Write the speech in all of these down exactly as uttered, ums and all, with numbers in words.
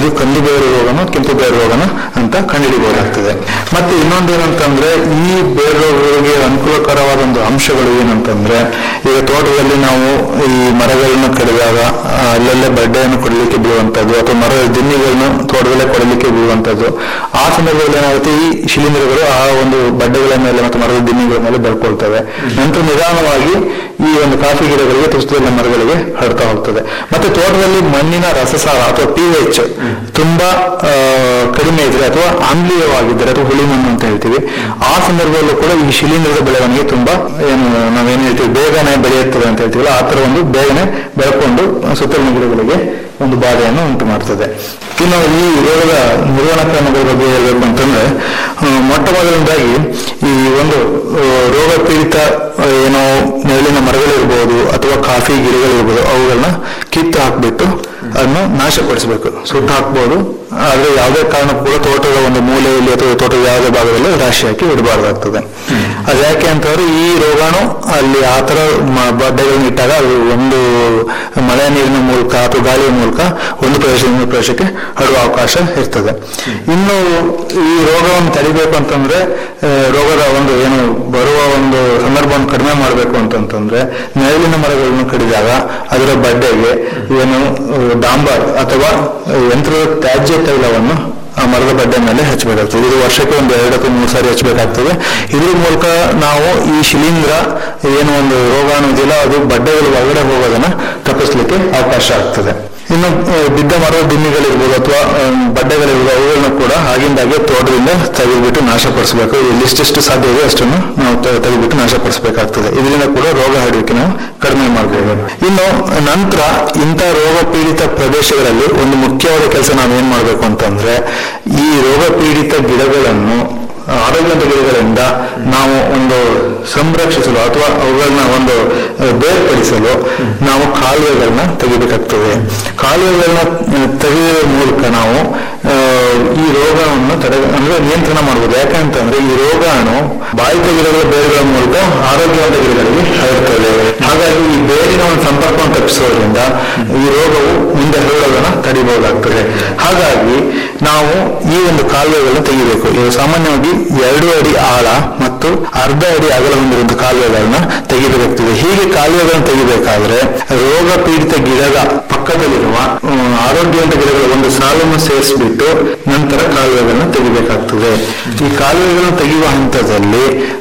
ಇದು ಕಂದು ಬೇರು ರೋಗನು ಕೆಂಪು ಬೇರು ರೋಗನು ಅಂತ ಕಂಡುಹಿಡಿಯಬಹುದಾಗ್ತದೆ. ಮತ್ತೆ ಇನ್ನೊಂದು ಏನಂತಂದ್ರೆ ಈ ಬೇರು ರೋಗಗಳಿಗೆ ಅನುಕೂಲಕರವಾದ ಒಂದು ಅಂಶಗಳು ಏನಂತಂದ್ರೆ, ಈಗ ತೋಟದಲ್ಲಿ ನಾವು ಈ ಮರಗಳನ್ನು ಕಡಿದಾಗ ಅಲ್ಲಲ್ಲೇ ಬಡ್ಡೆಯನ್ನು ಕೊಡಲಿಕ್ಕೆ ಬೀಳುವಂತದ್ದು ಅಥವಾ ಮರದ ದಿನ್ನಿಗಳನ್ನು ತೋಟದಲ್ಲೇ ಕೊಡಲಿಕ್ಕೆ ಬೀಳುವಂತದ್ದು, ಆ ಸಂದರ್ಭದಲ್ಲಿ ಏನಾಗುತ್ತೆ, ಈ ಶಿಲೀಂಧ್ರಗಳು ಆ ಒಂದು ಬಡ್ಡೆಗಳ ಮೇಲೆ ಮತ್ತು ಮರದ ದಿನ್ನಿಗಳ ಮೇಲೆ ಬರ್ಕೊಳ್ತವೆ. ನಂತರ ನಿಧಾನವಾಗಿ ಈ ಒಂದು ಕಾಫಿ ಗಿಡಗಳಿಗೆ ತುಷ್ಟದ ಮರಗಳಿಗೆ ಹರಡ್ತಾ ಹೋಗ್ತದೆ. ಮತ್ತೆ ತೋಟದಲ್ಲಿ ಮಣ್ಣಿನ ರಸಸಾರ ಅಥವಾ ಪಿ ಎಚ್ ತುಂಬಾ ಕಡಿಮೆ ಇದ್ರೆ ಅಥವಾ ಆಮ್ಲೀಯವಾಗಿದ್ದರೆ ಅಥವಾ ಹುಳಿ ಮಣ್ಣು ಅಂತ ಹೇಳ್ತೀವಿ, ಆ ಸಂದರ್ಭದಲ್ಲೂ ಕೂಡ ಈ ಶಿಲೀಂಧ್ರದ ಬೆಳವಣಿಗೆ ತುಂಬಾ ಏನು ನಾವೇನ್ ಹೇಳ್ತೀವಿ ಬೇಗನೆ ಬೆಳೆಯುತ್ತದೆ ಅಂತ ಹೇಳ್ತೀವಲ್ಲ, ಆ ತರ ಒಂದು ಬೇಗನೆ ಬೆಳ್ಕೊಂಡು ಸುತ್ತಲಿನ ಗಿಡಗಳಿಗೆ ಒಂದು ಬಾಧೆಯನ್ನು ಉಂಟು ಮಾಡ್ತದೆ. ಇನ್ನು ಈ ರೋಗದ ನಿರ್ವಹಣಾ ಕ್ರಮಗಳ ಬಗ್ಗೆ ಹೇಳಬೇಕು ಅಂತಂದ್ರೆ, ಮೊಟ್ಟ ಮೊದಲನೇದಾಗಿ ಈ ಒಂದು ರೋಗ ಪೀಡಿತ ಏನೋ ನೆರಳಿನ ಮರಗಳಿರ್ಬೋದು ಅಥವಾ ಕಾಫಿ ಗಿಡಗಳಿರ್ಬೋದು, ಅವುಗಳನ್ನ ಕಿತ್ತು ಹಾಕ್ಬಿಟ್ಟು ಅದನ್ನು ನಾಶಪಡಿಸಬೇಕು. ಸುಟ್ಟು ಹಾಕ್ಬೋದು, ಆದ್ರೆ ಯಾವುದೇ ಕಾರಣಕ್ಕೂ ಕೂಡ ತೋಟದ ಒಂದು ಮೂಲೆಯಲ್ಲಿ ಅಥವಾ ತೋಟದ ಯಾವುದೇ ಭಾಗದಲ್ಲಿ ರಾಶಿ ಹಾಕಿ ಇಡಬಾರ್ದಾಗ್ತದೆ. ಅದು ಯಾಕೆ ಅಂತಂದ್ರೆ, ಈ ರೋಗಾಣು ಅಲ್ಲಿ ಆ ತರ ಬಡ್ಡೆಗಳನ್ನ ಇಟ್ಟಾಗ ಅದು ಒಂದು ಮಳೆ ನೀರಿನ ಮೂಲಕ ಅಥವಾ ಗಾಳಿಯ ಮೂಲಕ ಒಂದು ಪ್ರದೇಶದಿಂದ ಪ್ರದೇಶಕ್ಕೆ ಹರಡುವ ಅವಕಾಶ ಇರ್ತದೆ. ಇನ್ನು ಈ ರೋಗವನ್ನು ತಡಿಬೇಕು ಅಂತಂದ್ರೆ, ರೋಗದ ಒಂದು ಏನು ಬರುವ ಒಂದು ಸಂದರ್ಭವನ್ನು ಕಡಿಮೆ ಮಾಡಬೇಕು ಅಂತಂತಂದ್ರೆ, ನೆರಳಿನ ಮರಗಳನ್ನು ಕಡಿದಾಗ ಅದರ ಬಡ್ಡೆಗೆ ಏನು ಡಾಂಬರ್ ಅಥವಾ ಯಂತ್ರದ ತ್ಯಾಜ್ಯ ತೈಲವನ್ನು ಆ ಮರದ ಬಡ್ಡೆ ಮೇಲೆ ಹಚ್ಚಬೇಕಾಗ್ತದೆ. ಇದು ವರ್ಷಕ್ಕೆ ಒಂದು ಎರಡು ಅಥವಾ ಮೂರು ಸಾರಿ ಹಚ್ಚಬೇಕಾಗ್ತದೆ. ಇದ್ರ ಮೂಲಕ ನಾವು ಈ ಶಿಲೀಂಧ್ರ ಏನು ಒಂದು ರೋಗಾಣು ಇದೆಯಲ್ಲ, ಅದು ಬಡ್ಡೆಗಳು ಒಳಗಡೆ ಹೋಗೋದನ್ನ ತಪ್ಪಿಸ್ಲಿಕ್ಕೆ ಅವಕಾಶ ಆಗ್ತದೆ. ಇನ್ನು ಬಿದ್ದ ಮರದ ದಿಮ್ಮಿಗಳಿರ್ಬೋದು ಅಥವಾ ಬಡ್ಡೆಗಳಿರ್ಬೋದು, ಅವುಗಳನ್ನ ಕೂಡ ಆಗಿಂದಾಗೆ ತೋಟದಿಂದ ತೆಗೆದುಬಿಟ್ಟು ನಾಶಪಡಿಸಬೇಕು. ಎಷ್ಟೆಷ್ಟು ಸಾಧ್ಯ ಇದೆ ಅಷ್ಟನ್ನು ನಾವು ತೆಗೆದುಬಿಟ್ಟು ನಾಶಪಡಿಸಬೇಕಾಗ್ತದೆ. ಇದರಿಂದ ಕೂಡ ರೋಗ ಹರಡುವಿಕೆ ನಾವು ಕಡಿಮೆ ಮಾಡಬಹುದು. ಇನ್ನು ನಂತರ ಇಂಥ ರೋಗ ಪೀಡಿತ ಪ್ರದೇಶಗಳಲ್ಲಿ ಒಂದು ಮುಖ್ಯವಾದ ಕೆಲಸ ನಾವೇನ್ ಮಾಡ್ಬೇಕು ಅಂತಂದ್ರೆ, ಈ ರೋಗ ಪೀಡಿತ ಗಿಡಗಳನ್ನು ಆರೋಗ್ಯದ ಗಿಡಗಳಿಂದ ನಾವು ಒಂದು ಸಂರಕ್ಷಿಸಲು ಅಥವಾ ಅವುಗಳನ್ನ ಒಂದು ಬೇರ್ಪಡಿಸಲು ನಾವು ಕಾಲುವೆಗಳನ್ನ ತೆಗಿಬೇಕಾಗ್ತದೆ. ಕಾಲುವೆಗಳನ್ನ ತೆಗೆಯುವ ಮೂಲಕ ನಾವು ಈ ರೋಗವನ್ನು ತಡೆ ಅಂದ್ರೆ ನಿಯಂತ್ರಣ ಮಾಡಬಹುದು. ಯಾಕಂತಂದ್ರೆ ಈ ರೋಗಾಣು ಬಾಧಿತ ಗಿಡಗಳ ಬೇರುಗಳ ಮೂಲಕ ಆರೋಗ್ಯವಂತ ಗಿಡಗಳಿಗೆ ಹರಡುತ್ತದೆ. ಹಾಗಾಗಿ ಈ ಬೇರಿನ ಒಂದು ಸಂಪರ್ಕವನ್ನು ತಪ್ಪಿಸೋದ್ರಿಂದ ಈ ರೋಗವು ಮುಂದೆ ಹರಡೋದನ್ನ ತಡಿಬಹುದಾಗ್ತದೆ. ಹಾಗಾಗಿ ನಾವು ಈ ಒಂದು ಕಾಲುವೆಗಳನ್ನ ತೆಗಿಬೇಕು. ಇದು ಸಾಮಾನ್ಯವಾಗಿ ಎರಡು ಅಡಿ ಆಳ ಮತ್ತು ಅರ್ಧ ಅಡಿ ಅಗಲ ಹೊಂದಿರುವಂತ ಕಾಲುವೆಗಳನ್ನ ತೆಗಿಬೇಕಾಗ್ತದೆ. ಹೀಗೆ ಕಾಲುವೆಗಳನ್ನ ತೆಗಿಬೇಕಾದ್ರೆ ರೋಗ ಪೀಡಿತ ಗಿಡದ ಪಕ್ಕದಲ್ಲಿರುವ ಆರೋಗ್ಯವಂತ ಗಿಡಗಳ ಒಂದು ಸಾಲನ್ನು ಸೇರಿಸ್ಬಿಟ್ಟು ನಂತರ ಕಾಲುವೆಗಳನ್ನ ತೆಗಿಬೇಕಾಗ್ತದೆ. ಈ ಕಾಲುವೆಗಳನ್ನ ತೆಗೆಯುವ ಹಂತದಲ್ಲಿ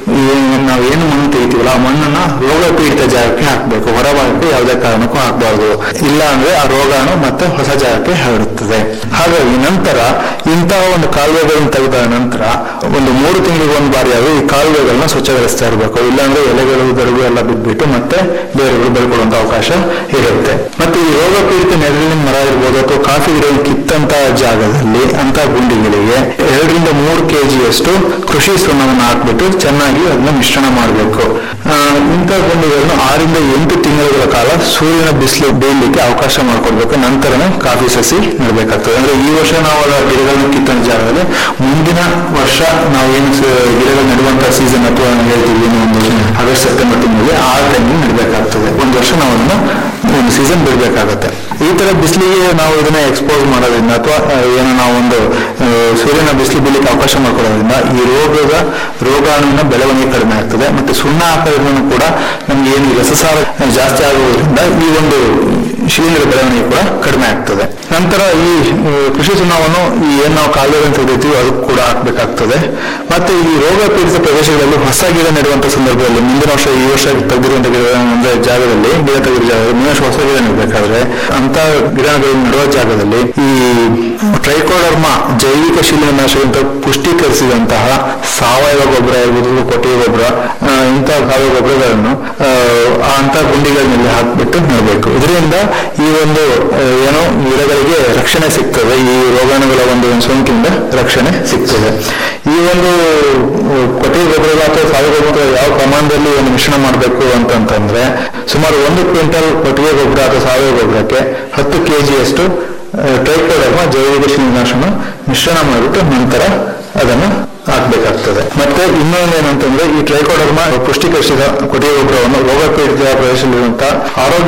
ನಾವು ಏನು ಮಣ್ಣು ತೆಗಿತೀವಲ್ಲ, ಆ ಮಣ್ಣನ್ನ ರೋಗ ಪೀಡಿತ ಜಾಗಕ್ಕೆ ಹಾಕ್ಬೇಕು. ಹೊರಭಾಗಕ್ಕೆ ಯಾವುದೇ ಕಾರಣಕ್ಕೂ ಹಾಕಬಾರ್ದು. ಇಲ್ಲ ಅಂದ್ರೆ ಆ ರೋಗಾಣು ಮತ್ತೆ ಹೊಸ ಜಾಗಕ್ಕೆ ಹರಡುತ್ತದೆ. ಹಾಗಾಗಿ ನಂತರ ಇಂತಹ ಒಂದು ಕಾಲುವೆಗಳನ್ನು ತೆಗೆದ ನಂತರ ಒಂದು ಮೂರು ತಿಂಗಳಿಗೆ ಒಂದು ಬಾರಿ ಆಗಿ ಈ ಕಾಲುವೆಗಳನ್ನ ಸ್ವಚ್ಛಗೊಳಿಸ್ತಾ ಇರಬೇಕು. ಇಲ್ಲಾಂದ್ರೆ ಎಲೆಗಳು ಗರುಗು ಎಲ್ಲ ಬಿದ್ದುಬಿಟ್ಟು ಮತ್ತೆ ಬೇರೆಗಳು ಬೆಳ್ಕೊಳ್ಳುವಂತ ಅವಕಾಶ ಇರುತ್ತೆ. ಮತ್ತೆ ಈ ರೋಗ ಪೀಡಿತ ನೆರಳಿನ ಮರ ಇರ್ಬೋದು ಅಥವಾ ಕಾಫಿ ಗಿಡಗಳು ಕಿತ್ತಂತ ಜಾಗದಲ್ಲಿ ಅಂತ ಗುಂಡಿಗಳಿಗೆ ಎರಡರಿಂದ ಮೂರು ಕೆಜಿಯಷ್ಟು ಕೃಷಿ ಸುಣ್ಣವನ್ನು ಹಾಕ್ಬಿಟ್ಟು ಚೆನ್ನಾಗಿ ಅದನ್ನ ಮಿಶ್ರಣ ಮಾಡಬೇಕು. ಇಂಥ ಗುಂಡಿಗಳನ್ನು ಆರಿಂದ ಎಂಟು ತಿಂಗಳ ಕಾಲ ಸೂರ್ಯನ ಬಿಸಿಲು ಬೀಳಲಿಕ್ಕೆ ಅವಕಾಶ ಮಾಡಿಕೊಡ್ಬೇಕು. ನಂತರನೇ ಕಾಫಿ ಸಸಿ ನೆಡಬೇಕಾಗ್ತದೆ. ಅಂದ್ರೆ ಈ ವರ್ಷ ನಾವು ಗಿಡಗಳನ್ನು ಕಿತ್ತಂತ ಜಾಗದಲ್ಲಿ ಮುಂದಿನ ವರ್ಷ ನಾವು ಏನು ಗಿಡಗಳು ನೆಡುವಂತಹ ಸೀಸನ್ ಅಥವಾ ಹೇಳ್ತೀವಿ ಒಂದು ಆಗಸ್ಟ್ ಸೆಪ್ಟೆಂಬರ್ ತಿಂಗಳಲ್ಲಿ ಆ ಟೈಮಿಗೆ ನೆಡಬೇಕಾಗ್ತದೆ. ಒಂದು ವರ್ಷ ನಾವು ಅದನ್ನ ಒಂದು ಸೀಸನ್ ಬಿಡಬೇಕಾಗತ್ತೆ. ಈ ತರ ಬಿಸಿಲಿಗೆ ನಾವು ಇದನ್ನ ಎಕ್ಸ್ಪೋಸ್ ಮಾಡೋದ್ರಿಂದ ಅಥವಾ ಏನೋ ನಾವು ಒಂದು ಸೂರ್ಯನ ಬಿಸಿಲು ಬೀಳಲಿಕ್ಕೆ ಅವಕಾಶ ಮಾಡ್ಕೊಳ್ಳೋದ್ರಿಂದ ಈ ರೋಗದ ರೋಗಾಣುವಿನ ಬೆಳವಣಿಗೆ ಕಡಿಮೆ ಆಗ್ತದೆ. ಮತ್ತೆ ಸುಣ್ಣ ಹಾಕೋದ್ರಿಂದ ಕೂಡ ನಮ್ಗೆ ಏನು ರಸಸಾರ ಜಾಸ್ತಿ ಆಗುವುದರಿಂದ ಈ ಒಂದು ಶಿಲೀಂಧ್ರ ಬೆಳವಣಿಗೆ ಕೂಡ ಕಡಿಮೆ ಆಗ್ತದೆ. ನಂತರ ಈ ಕೃಷಿ ಸುಣ್ಣವನ್ನು ಈ ಏನ್ ನಾವು ಕಾಲುವೆಗಳನ್ನು ತೆಗೆದಿರ್ತೀವಿ ಅದಕ್ಕೆ ಕೂಡ ಹಾಕ್ಬೇಕಾಗ್ತದೆ. ಮತ್ತೆ ಈ ರೋಗ ಪೀಡಿತ ಪ್ರದೇಶಗಳಲ್ಲಿ ಹೊಸ ಗಿಡ ನೆಡುವಂತ ಸಂದರ್ಭದಲ್ಲಿ ಮುಂದಿನ ವರ್ಷ ಈ ವರ್ಷ ತೆಗೆದಿರುವಂತಹ ಗಿಡ ಅಂದ್ರೆ ಜಾಗದಲ್ಲಿ ಗಿಡ ತೆಗೆದ ಜಾಗದಲ್ಲಿ ಮುಂದಿನ ವರ್ಷ ಹೊಸ ಗಿಡ ನೆಡಬೇಕಾದ್ರೆ ಅಂತ ಗಿಡಗಳನ್ನು ನೆಡುವ ಜಾಗದಲ್ಲಿ ಈ ಟ್ರೈಕೋಡರ್ಮಾ ಜೈವಿಕ ಶಿಲೀಂಧ್ರನಾಶಕ ಪುಷ್ಟೀಕರಿಸಿದಂತಹ ಸಾವಯವ ಗೊಬ್ಬರ ಇರ್ಬೋದು, ಕೊಟ್ಟಿಗೆ ಗೊಬ್ಬರ, ಇಂತಹ ಸಾವಯವ ಗೊಬ್ಬರಗಳನ್ನು ಅಂತ ಗುಂಡಿಗಳಲ್ಲಿ ಹಾಕ್ಬಿಟ್ಟು ನೆಡಬೇಕು. ಇದರಿಂದ ಈ ಒಂದು ಏನೋ ಗಿಡಗಳಿಗೆ ರಕ್ಷಣೆ ಸಿಗ್ತದೆ. ಈ ರೋಗಾಣುಗಳ ಒಂದು ಸೋಂಕಿನಿಂದ ರಕ್ಷಣೆ ಸಿಗ್ತದೆ. ಈ ಒಂದು ಕೊಟ್ಟಿಗೆ ಗೊಬ್ಬರ ಅಥವಾ ಸಾವಯವ ಗೊಬ್ಬರ ಯಾವ ಪ್ರಮಾಣದಲ್ಲಿ ಒಂದು ಮಿಶ್ರಣ ಮಾಡಬೇಕು ಅಂತಂತಂದ್ರೆ, ಸುಮಾರು ಒಂದು ಕ್ವಿಂಟಲ್ ಕೊಟ್ಟಿಗೆ ಗೊಬ್ಬರ ಅಥವಾ ಸಾವಯವ ಗೊಬ್ಬರಕ್ಕೆ ಹತ್ತು ಕೆಜಿಯಷ್ಟು ಟ್ರೈಕೋಡರ್ಮಾ ಜೈವಿಕ ಶಿಲೀಂಧ್ರನಾಶಕ ಮಿಶ್ರಣ ಮಾಡಿಬಿಟ್ಟು ನಂತರ ಅದನ್ನು ಹಾಕ್ಬೇಕಾಗ್ತದೆ. ಮತ್ತೆ ಇನ್ನೊಂದೇನಂತಂದ್ರೆ, ಈ ಟ್ರೈಕೋಡರ್ಮಾ ಪುಷ್ಟೀಕರಿಸಿದ ಕೊಟ್ಟಿಗೆ ಗೊಬ್ಬರವನ್ನು ರೋಗ ಪೀಡಿತ ಪ್ರದೇಶದಲ್ಲಿರುವಂತಹ ಆರೋಗ್ಯ